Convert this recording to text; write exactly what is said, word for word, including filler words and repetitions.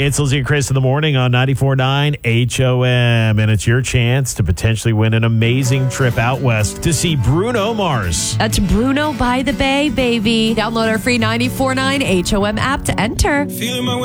It's Lizzie and Chris in the morning on ninety-four point nine H O M, and it's your chance to potentially win an amazing trip out west to see Bruno Mars. That's Bruno by the Bay, baby. Download our free ninety-four point nine H O M app to enter. Feeling my